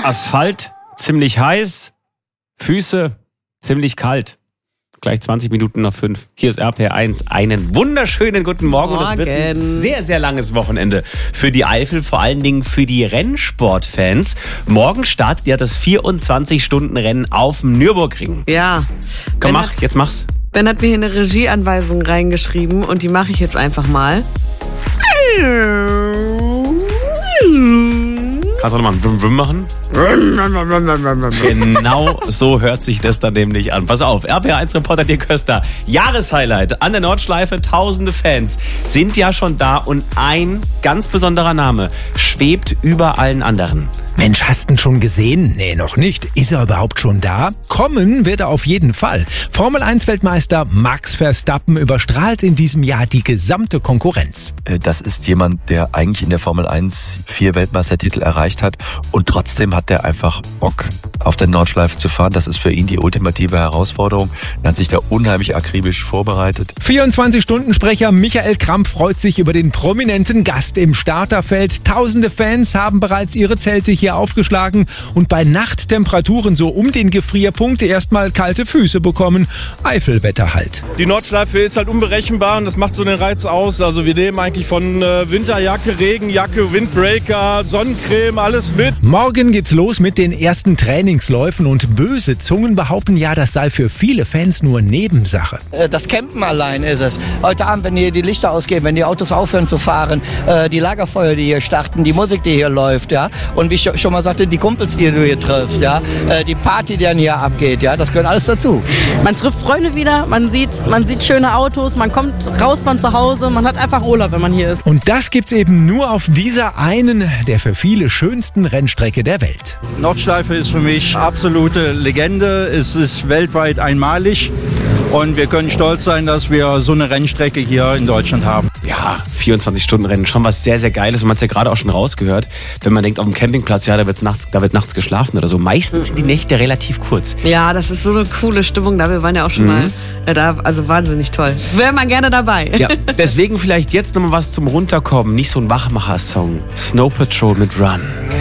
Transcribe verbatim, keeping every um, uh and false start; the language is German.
Asphalt, ziemlich heiß, Füße, ziemlich kalt. Gleich zwanzig Minuten nach fünf. Hier ist R P R eins. Einen wunderschönen guten Morgen. Morgen. Und es wird ein sehr, sehr langes Wochenende für die Eifel, vor allen Dingen für die Rennsportfans. Morgen startet ja das vierundzwanzig-Stunden-Rennen auf dem Nürburgring. Ja. Komm, Ben mach, hat, jetzt mach's. Ben hat mir hier eine Regieanweisung reingeschrieben und die mache ich jetzt einfach mal. Kannst du nochmal ein Wum Wum machen? Genau so hört sich das dann nämlich an. Pass auf, R P R eins Reporter Dirk Köster. Jahreshighlight an der Nordschleife. Tausende Fans sind ja schon da und ein ganz besonderer Name schwebt über allen anderen. Mensch, hast du ihn schon gesehen? Nee, noch nicht. Ist er überhaupt schon da? Kommen wird er auf jeden Fall. Formel eins Weltmeister Max Verstappen überstrahlt in diesem Jahr die gesamte Konkurrenz. Das ist jemand, der eigentlich in der Formel eins vier Weltmeistertitel erreicht hat und trotzdem hat er einfach Bock, auf der Nordschleife zu fahren. Das ist für ihn die ultimative Herausforderung. Er hat sich da unheimlich akribisch vorbereitet. vierundzwanzig-Stunden-Sprecher Michael Kramp freut sich über den prominenten Gast im Starterfeld. Tausende Fans haben bereits ihre Zelte hier aufgeschlagen und bei Nachttemperaturen so um den Gefrierpunkt erstmal kalte Füße bekommen. Eifelwetter halt. Die Nordschleife ist halt unberechenbar und das macht so den Reiz aus. Also wir nehmen eigentlich von äh, Winterjacke, Regenjacke, Windbreaker, Sonnencreme, alles mit. Morgen geht's los mit den ersten Trainingsläufen und böse Zungen behaupten ja, das sei für viele Fans nur Nebensache. Das Campen allein ist es. Heute Abend, wenn hier die Lichter ausgehen, wenn die Autos aufhören zu fahren, die Lagerfeuer, die hier starten, die Musik, die hier läuft, ja, und wie ich schon mal sagte, die Kumpels, die du hier triffst, ja, die Party, die dann hier abgeht, ja, das gehört alles dazu. Man trifft Freunde wieder, man sieht, man sieht schöne Autos, man kommt raus von zu Hause, man hat einfach Urlaub, wenn man hier ist. Und das gibt's eben nur auf dieser einen, der für viele schönsten Rennstrecke der Welt. Nordschleife ist für mich absolute Legende. Es ist weltweit einmalig und wir können stolz sein, dass wir so eine Rennstrecke hier in Deutschland haben. Ja, vierundzwanzig-Stunden-Rennen, schon was sehr, sehr Geiles. Und man hat es ja gerade auch schon rausgehört, wenn man denkt, auf dem Campingplatz, ja, da, wird's nachts, da wird nachts geschlafen oder so. Meistens sind die Nächte relativ kurz. Ja, das ist so eine coole Stimmung da. Wir waren ja auch schon mhm. mal äh, da. Also wahnsinnig toll. Wäre mal gerne dabei. Ja, deswegen vielleicht jetzt nochmal was zum Runterkommen. Nicht so ein Wachmacher-Song. Snow Patrol mit Run.